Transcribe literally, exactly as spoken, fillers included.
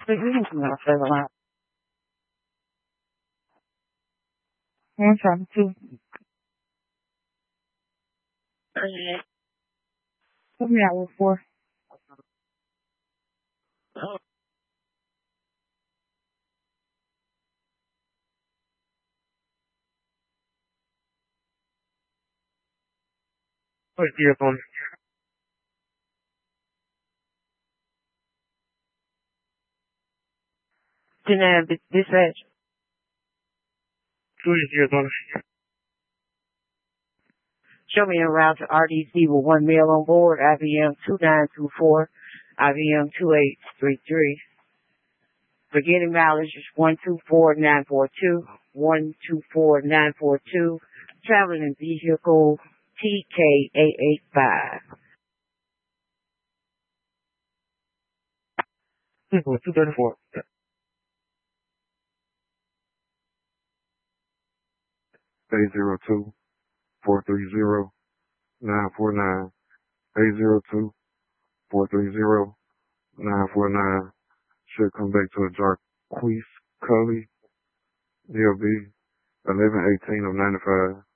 But we don't know if they're allowed. One time, two. Okay. Put me out with four. Oh. What's your phone? Didn't have dispatch. Who is your phone? Show me a route to R D C with one male on board, I B M two nine two four, I B M two eight three three. Beginning mileage is one two four nine four two, one two four nine four two, traveling in vehicle T K eight eight five. two thirty-four. eight zero two, four three zero, nine four nine. eight zero two, four three zero, nine four nine. Should come back to a Jarquise Cully, D O B eleven eighteen of ninety-five.